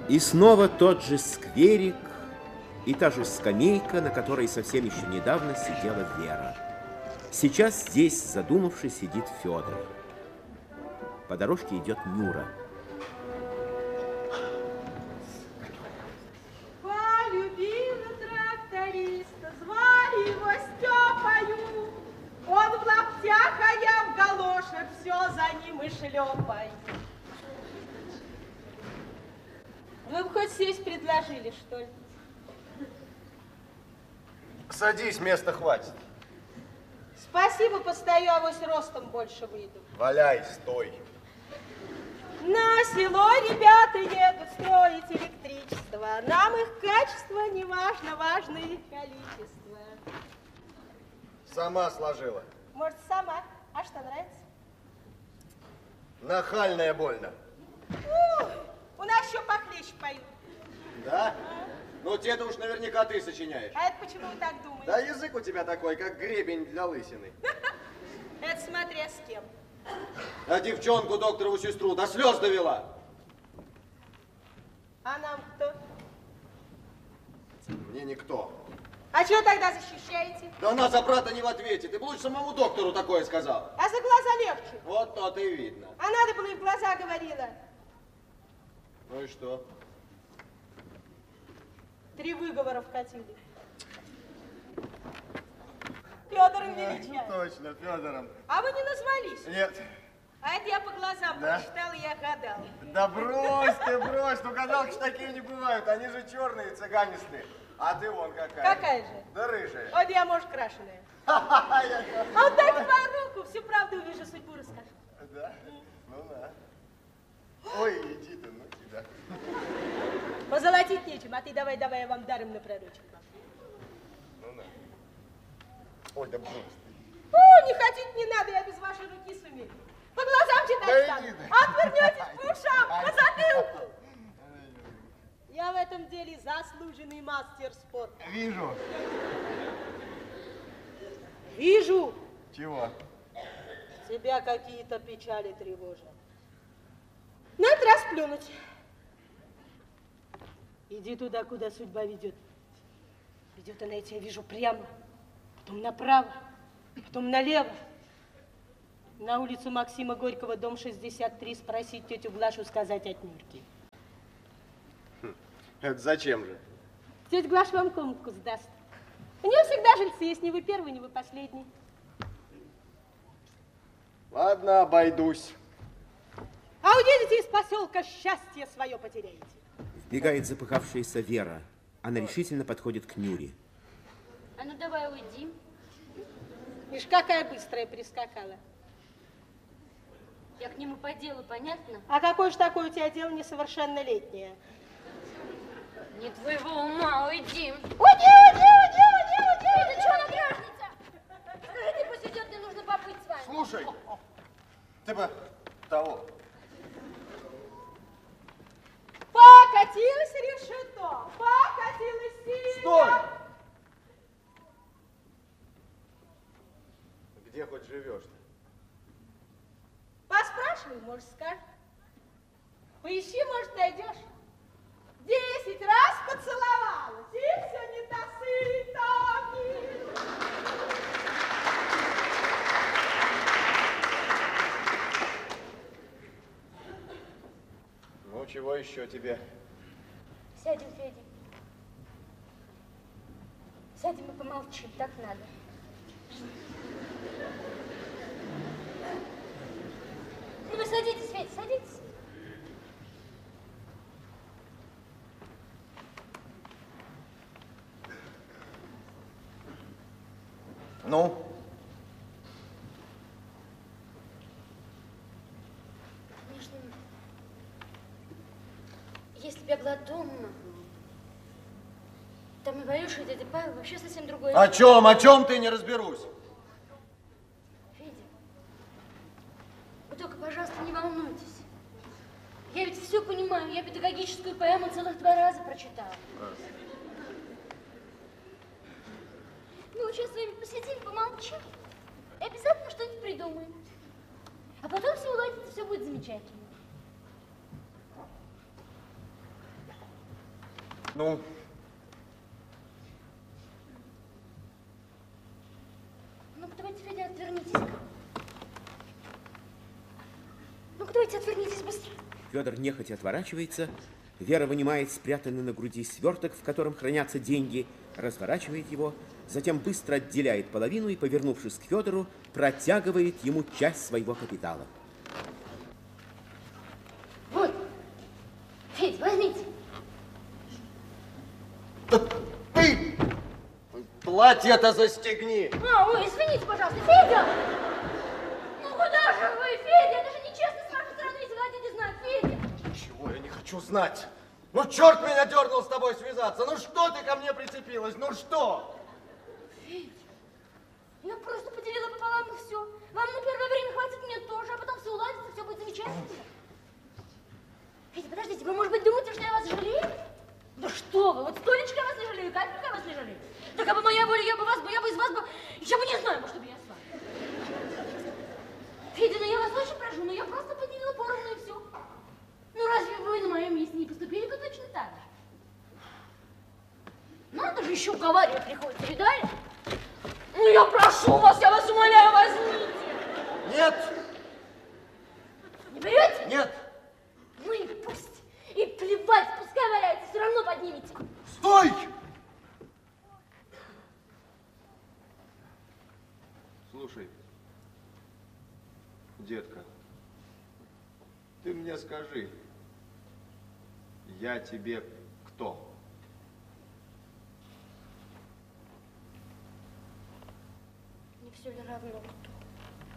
И снова тот же скверик и та же скамейка, на которой совсем еще недавно сидела Вера. Сейчас здесь, задумавшись, сидит Федор. По дорожке идет Нюра. Полюбила тракториста, звали его Степою. Он в лаптях, а я в галошах, все за ним и шлепаю. Вы бы хоть сесть предложили, что ли? Садись, места хватит. Спасибо, постою, авось ростом больше выйду. Валяй, стой. На село ребята едут строить электричество. Нам их качество не важно, важно их количество. Сама сложила. Может, сама. А что, нравится? Нахальная больно. У нас еще похлеще поют. Да? Ну, те-то уж наверняка ты сочиняешь. А это почему вы так думаете? Да язык у тебя такой, как гребень для лысины. Это смотря с кем. А девчонку, докторову сестру, до слез довела. А нам кто? Мне никто. А чего тогда защищаете? Да она за брата не в ответе. Ты бы лучше самому доктору такое сказал. А за глаза легче. Вот то-то и видно. А надо было и в глаза говорила. Ну и что? 3 выговора вкатили. Федором величать. Точно, Федором. А вы не назвались? Нет. А это я по глазам прочитала, я гадала. Да брось ты, брось. Ну, гадалки ж такие не бывают. Они же черные, цыганистые. А ты вон какая. Какая же? Да рыжая. Вот я, может, крашеная. А вот дай твою руку, всю правду увижу, судьбу расскажу. Да? Ну да. Ой, иди ты, ну тебя. Позолотить нечем, а ты давай, я вам даром напророчу. Ну да. Ой, да брось ты. О, не хотите, не надо, я без вашей руки сумею. По глазам читать Да стану. иди ты. Отвернетесь по ушам, по затылку. Я в этом деле заслуженный мастер спорта. Вижу. Вижу. Чего? Тебя какие-то печали тревожат. На этот раз плюнуть. Иди туда, куда судьба ведет. Ведет она, я тебя вижу, прямо, потом направо, потом налево. На улицу Максима Горького, дом 63, спросить тетю Глашу, сказать от Нюрки. Это зачем же? Тетя Глаша вам комнатку сдаст. У нее всегда жильцы есть, не вы первый, не вы последний. Ладно, обойдусь. А уедете из поселка, счастье свое потеряете. Вбегает запыхавшаяся Вера. Она решительно подходит к Нюре. А ну давай уйди. Ишь, какая быстрая прискакала. Я к нему по делу, понятно? А какое ж такое у тебя дело несовершеннолетнее? Не твоего ума, уйди. Уйди! Это что, напряжница? Скажите, пусть идет, мне нужно побыть с вами. Слушай, ты бы того. Покатилось решето, покатилось сильно. Стой! Где хоть живешь-то? Поспрашивай, может, скажешь. Поищи, может, найдешь. 10 раз поцеловалась, и все не тасы, токи. Ну, чего еще тебе? Сядем, Федя. Сядем и помолчим, так надо. Ну вы садитесь, Федя, садитесь. Ну? Конечно, если бы я была дома, там и Варюша, и дядя Павел вообще совсем другое. О чем ты, не разберусь? Федя, вы только, пожалуйста, не волнуйтесь. Я ведь все понимаю, я педагогическую поэму целых 2 раза прочитала. Мы вот сейчас с вами посидим, помолчим, и обязательно что-нибудь придумаем. А потом все уладится, все будет замечательно. Ну? Ну-ка, давайте, Федя, отвернитесь. Ну-ка, давайте, отвернитесь быстро. Федор нехотя отворачивается. Вера вынимает спрятанный на груди сверток, в котором хранятся деньги, разворачивает его, затем быстро отделяет половину и, повернувшись к Федору, протягивает ему часть своего капитала. Вот. Федь, возьмите. Да ты! Платье-то застегни! Ой, извините, пожалуйста, Федя! Ну куда же вы, Федя? Это же нечестно с вашей стороны, если вы хотите знать, Федя! Ничего я не хочу знать. Ну, черт меня дернул с тобой связаться. Ну, что ты ко мне прицепилась? Ну, что? Федя, я просто поделила пополам и все. Вам на первое время хватит, мне тоже, а потом все уладится, все будет замечательно. Федя, подождите, вы, может быть, думаете, что я вас жалею? Да что вы, вот столечко я вас не жалею, капелька я вас не жалею. Так, а бы моя воля, я бы из вас бы, еще бы не знаю, может, бы я с вами. Федя, ну я вас очень прошу, но я просто поделила поровну и все. Ну разве вы на моем месте не поступили бы точно так же? Надо же еще в аварию приходится, видали? Ну я прошу вас, я вас умоляю, возьмите. Нет. Не берете? Нет. Ну и пусть. И плевать, пускай валяется, все равно поднимете. Стой! Слушай, детка, ты мне скажи, я тебе кто?